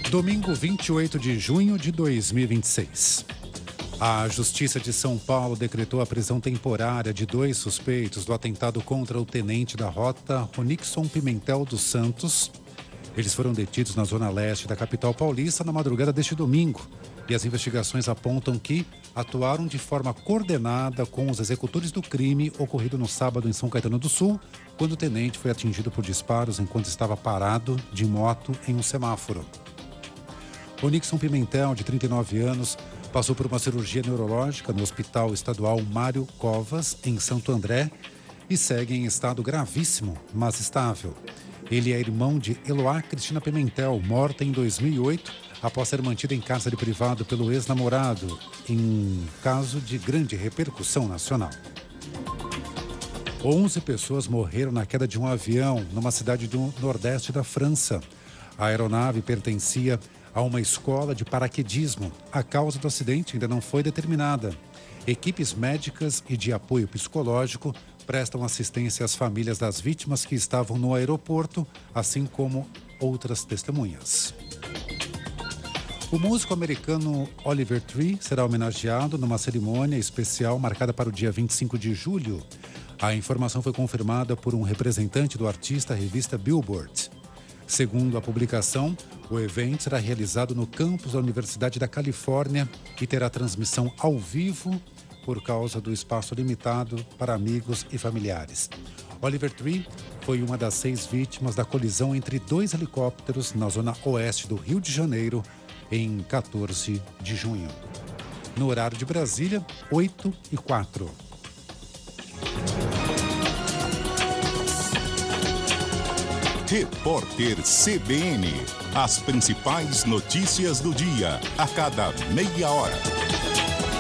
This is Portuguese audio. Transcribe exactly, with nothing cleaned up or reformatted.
Domingo, vinte e oito de junho de dois mil e vinte e seis. A Justiça de São Paulo decretou a prisão temporária de dois suspeitos do atentado contra o tenente da rota, Ronixon Pimentel dos Santos. Eles foram detidos na zona leste da capital paulista na madrugada deste domingo. E as investigações apontam que atuaram de forma coordenada com os executores do crime ocorrido no sábado em São Caetano do Sul, quando o tenente foi atingido por disparos enquanto estava parado de moto em um semáforo. Ronixon Pimentel, de trinta e nove anos, passou por uma cirurgia neurológica no Hospital Estadual Mário Covas, em Santo André, e segue em estado gravíssimo, mas estável. Ele é irmão de Eloá Cristina Pimentel, morta em dois mil e oito, após ser mantida em cárcere privado pelo ex-namorado, em caso de grande repercussão nacional. onze pessoas morreram na queda de um avião numa cidade do nordeste da França. A aeronave pertencia a uma escola de paraquedismo. A causa do acidente ainda não foi determinada. Equipes médicas e de apoio psicológico prestam assistência às famílias das vítimas que estavam no aeroporto, assim como outras testemunhas. O músico americano Oliver Tree será homenageado numa cerimônia especial marcada para o dia vinte e cinco de julho. A informação foi confirmada por um representante do artista à revista Billboard. Segundo a publicação, o evento será realizado no campus da Universidade da Califórnia e terá transmissão ao vivo por causa do espaço limitado para amigos e familiares. Oliver Tree foi uma das seis vítimas da colisão entre dois helicópteros na zona oeste do Rio de Janeiro em quatorze de junho. No horário de Brasília, oito e quatro. Repórter C B N. As principais notícias do dia, a cada meia hora.